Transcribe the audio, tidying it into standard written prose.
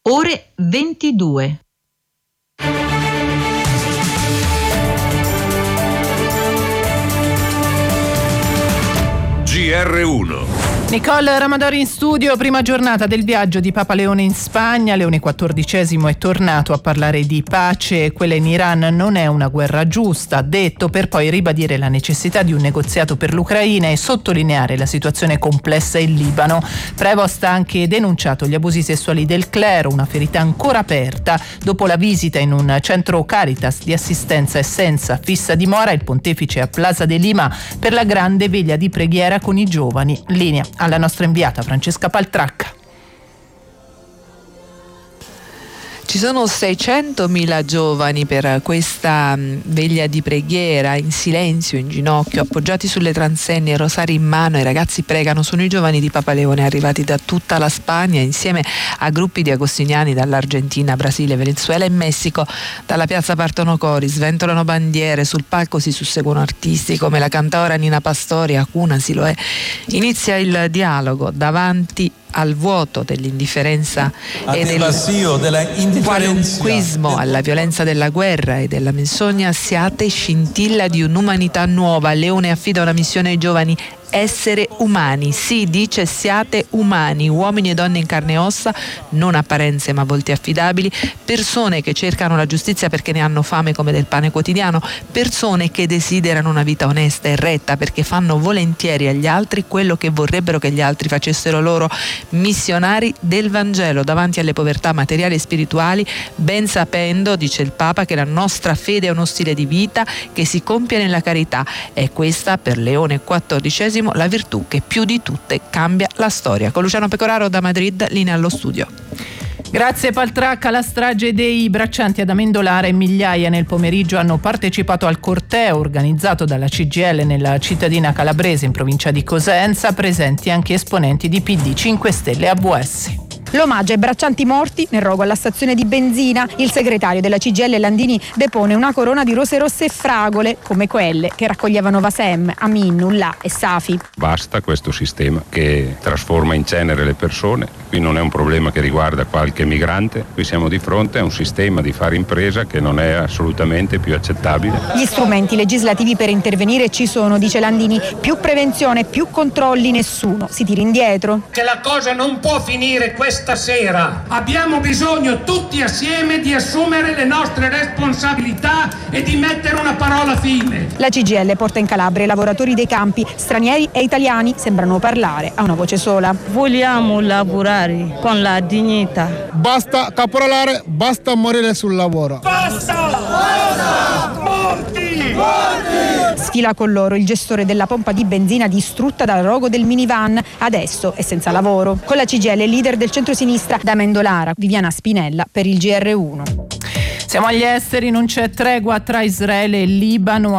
ore 22. GR1. Nicole Ramadori in studio, prima giornata del viaggio di Papa Leone in Spagna. Leone XIV è tornato a parlare di pace. Quella in Iran non è una guerra giusta, ha detto, per poi ribadire la necessità di un negoziato per l'Ucraina e sottolineare la situazione complessa in Libano. Prevost ha anche denunciato gli abusi sessuali del clero, una ferita ancora aperta. Dopo la visita in un centro Caritas di assistenza e senza fissa dimora, il pontefice a Plaza de Lima per la grande veglia di preghiera con i giovani. Linea alla nostra inviata Francesca Paltracca. Ci sono 600.000 giovani per questa veglia di preghiera, in silenzio, in ginocchio, appoggiati sulle transenne, rosari in mano. I ragazzi pregano. Sono i giovani di Papa Leone arrivati da tutta la Spagna insieme a gruppi di agostiniani dall'Argentina, Brasile, Venezuela e Messico. Dalla piazza partono cori, sventolano bandiere, sul palco si susseguono artisti come la cantaora Nina Pastori, Acuna Siloé. Inizia il dialogo davanti al vuoto dell'indifferenza e del qualunquismo, alla violenza della guerra e della menzogna. Siate scintilla di un'umanità nuova. Leone affida una missione ai giovani: essere umani. Sì, dice, siate umani, uomini e donne in carne e ossa, non apparenze ma volti affidabili, persone che cercano la giustizia perché ne hanno fame come del pane quotidiano, persone che desiderano una vita onesta e retta perché fanno volentieri agli altri quello che vorrebbero che gli altri facessero loro. Missionari del Vangelo davanti alle povertà materiali e spirituali, ben sapendo, dice il Papa, che la nostra fede è uno stile di vita che si compie nella carità. È questa, per Leone XIV, la virtù che più di tutte cambia la storia. Con Luciano Pecoraro da Madrid, linea allo studio. Grazie Paltracca. La strage dei braccianti ad Amendolara e migliaia nel pomeriggio hanno partecipato al corteo organizzato dalla CGIL nella cittadina calabrese in provincia di Cosenza, presenti anche esponenti di PD, 5 Stelle e AVS. L'omaggio ai braccianti morti nel rogo alla stazione di benzina. Il segretario della CGIL Landini depone una corona di rose rosse e fragole, come quelle che raccoglievano Vasem, Amin, Nulla e Safi. Basta questo sistema che trasforma in cenere le persone. Qui non è un problema che riguarda qualche migrante, qui siamo di fronte a un sistema di fare impresa che non è assolutamente più accettabile. Gli strumenti legislativi per intervenire ci sono, dice Landini. Più prevenzione, più controlli, nessuno si tira indietro. Che la cosa non può finire questa sera. Abbiamo bisogno tutti assieme di assumere le nostre responsabilità e di mettere una parola fine. La CGIL porta in Calabria i lavoratori dei campi, stranieri e italiani, sembrano parlare a una voce sola. Vogliamo lavorare con la dignità. Basta caporalare, basta morire sul lavoro. Basta! Basta! Morti! Morti! Sfila con loro il gestore della pompa di benzina distrutta dal rogo del minivan, adesso è senza lavoro. Con la CGIL il leader del centrosinistra da Amendolara, Viviana Spinella, per il GR1. Siamo agli esteri, non c'è tregua tra Israele e Libano.